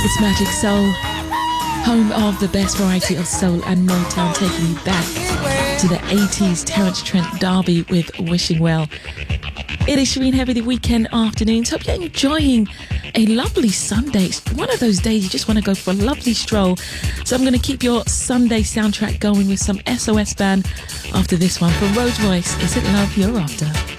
It's Magic Soul, home of the best variety of soul and Motown, taking you back to the 80s. Terence Trent D'Arby with Wishing Well. It is Shireen Heavy, the weekend afternoons. Hope you're enjoying a lovely Sunday. It's one of those days you just want to go for a lovely stroll. So I'm going to keep your Sunday soundtrack going with some SOS Band after this one. For Rose Voice, Is It Love You're After?